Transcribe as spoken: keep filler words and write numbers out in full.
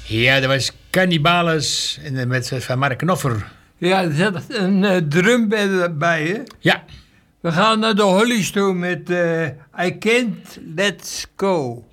Ja, dat was Cannibales en met van Mark Knopfler. Ja, er zat een uh, drumbed bij, hè? Ja. We gaan naar de Hollies toe met uh, I Can't Let's Go.